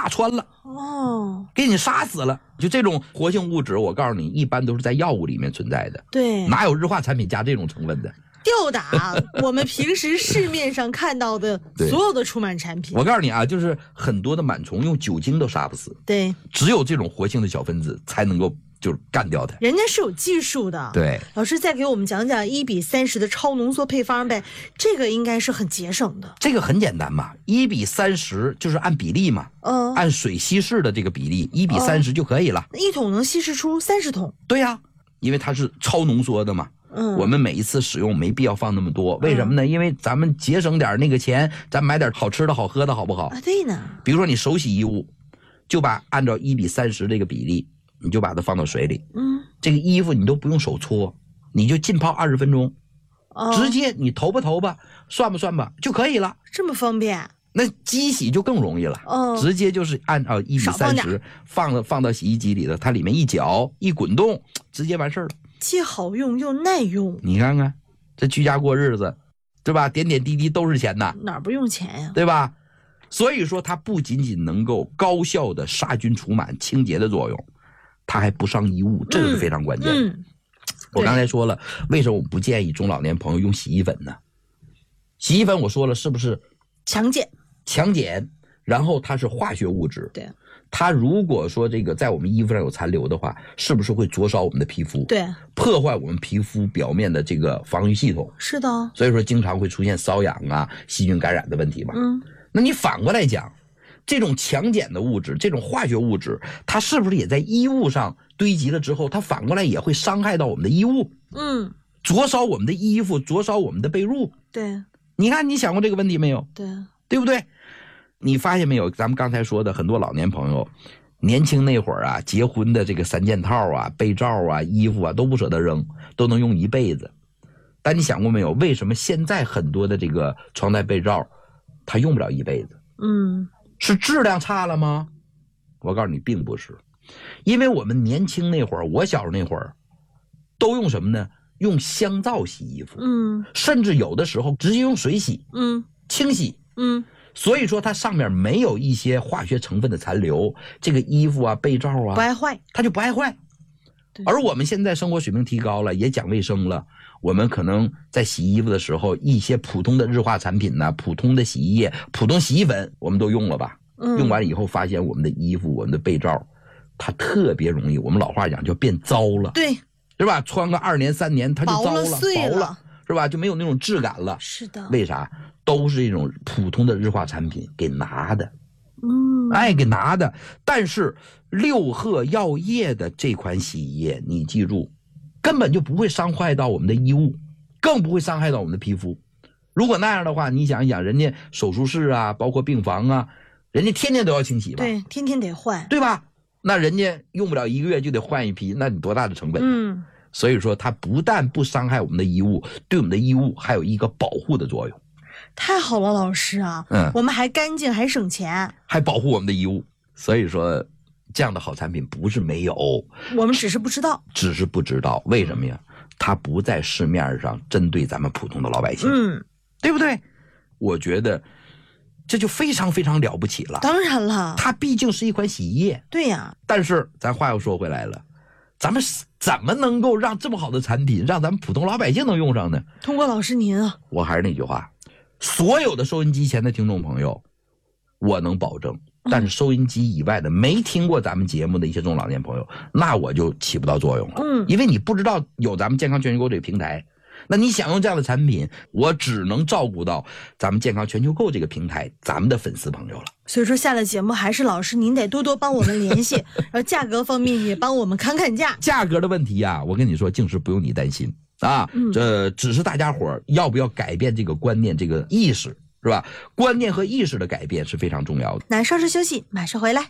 打穿了，给你杀死了。就这种活性物质，我告诉你，一般都是在药物里面存在的， 对， 哪有日化产品加这种成分的？ 吊打我们平时市面上看到的所有的除螨产品。 我告诉你啊，就是很多的螨虫用酒精都杀不死， 对， 只有这种活性的小分子才能够就是干掉它。 人家是有技术的。 对， 老师再给我们讲讲1:30的超浓缩配方呗，这个应该是很节省的。 这个很简单嘛，1:30就是按比例嘛，按水稀释的这个比例1:30就可以了。 一桶能稀释出30桶。 对呀，因为它是超浓缩的嘛。我们每一次使用没必要放那么多，为什么呢？因为咱们节省点那个钱，咱买点好吃的好喝的好不好？ 对呢。 比如说你手洗衣物，就按照1:30这个比例，你就把它放到水里。这个衣服你都不用手搓，你就浸泡20分钟，直接你投吧，算吧就可以了。 这么方便？ 那机洗就更容易了，直接就是按照1:30放到洗衣机里的，它里面一搅一滚动，直接完事儿了。 既好用又耐用。 你看看这居家过日子，对吧？点点滴滴都是钱呐， 哪不用钱呀？ 对吧？所以说它不仅仅能够高效的杀菌除螨清洁的作用，它还不伤衣物，这个是非常关键的。我刚才说了，为什么我不建议中老年朋友用洗衣粉呢？洗衣粉我说了是不是强碱，然后它是化学物质。 对， 它如果说这个在我们衣服上有残留的话，是不是会灼烧我们的皮肤？ 对， 破坏我们皮肤表面的这个防御系统。 是的， 所以说经常会出现瘙痒啊、细菌感染的问题嘛。那你反过来讲，这种强碱的物质，这种化学物质，它是不是也在衣物上堆积了之后，它反过来也会伤害到我们的衣物？灼烧我们的衣服，灼烧我们的被褥。 对， 你看你想过这个问题没有？ 对不对？你发现没有？咱们刚才说的很多老年朋友，年轻那会儿啊，结婚的这个3件套啊、被罩啊、衣服啊都不舍得扔，都能用一辈子。但你想过没有，为什么现在很多的这个床单被罩，它用不了一辈子？是质量差了吗？我告诉你，并不是，因为我们年轻那会儿，我小时候那会儿，都用什么呢？用香皂洗衣服，甚至有的时候直接用水洗，清洗，所以说它上面没有一些化学成分的残留，这个衣服啊、被罩啊， 不爱坏， 它就不爱坏。而我们现在生活水平提高了，也讲卫生了，我们可能在洗衣服的时候，一些普通的日化产品呢、普通的洗衣液、普通洗衣粉，我们都用了吧？用完以后发现我们的衣服、我们的被罩，它特别容易，我们老话讲叫变糟了， 对， 是吧？穿个2年3年它就糟了、 碎了， 是吧？就没有那种质感了。 是的。 为啥？都是这种普通的日化产品给拿的。给拿的。但是六贺药业的这款洗衣液，你记住，根本就不会伤害到我们的衣物，更不会伤害到我们的皮肤。如果那样的话，你想一想，人家手术室啊，包括病房啊，人家天天都要清洗吧？ 对，天天得换， 对吧？那人家用不了1个月就得换一批，那你多大的成本？所以说它不但不伤害我们的衣物，对我们的衣物还有一个保护的作用。 太好了，老师啊，我们还干净，还省钱， 还保护我们的衣物。所以说，这样的好产品不是没有， 我们只是不知道。 为什么呀？它不在市面上针对咱们普通的老百姓，对不对？我觉得这就非常非常了不起了。 当然了， 它毕竟是一款洗衣液。 对呀。 但是咱话又说回来了，咱们怎么能够让这么好的产品让咱们普通老百姓能用上呢？ 通过老师您啊， 我还是那句话，所有的收音机前的听众朋友，我能保证，但是收音机以外的没听过咱们节目的一些中老年朋友，那我就起不到作用了。因为你不知道有咱们健康全球购这个平台，那你想用这样的产品，我只能照顾到咱们健康全球购这个平台咱们的粉丝朋友了。 所以说下了节目还是老师您得多多帮我们联系，然后价格方面也帮我们看看价。 价格的问题啊，我跟你说，净是不用你担心啊，这只是大家伙要不要改变这个观念、这个意识，是吧？观念和意识的改变是非常重要的。 那稍事休息，马上回来。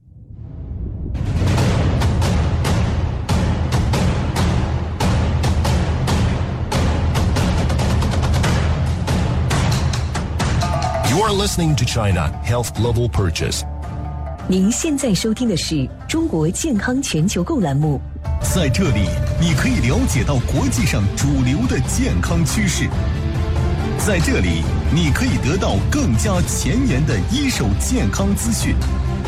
You are listening to China Health Global Purchase。 您现在收听的是中国健康全球购栏目。 在这里，你可以了解到国际上主流的健康趋势。在这里，你可以得到更加前沿的一手健康资讯。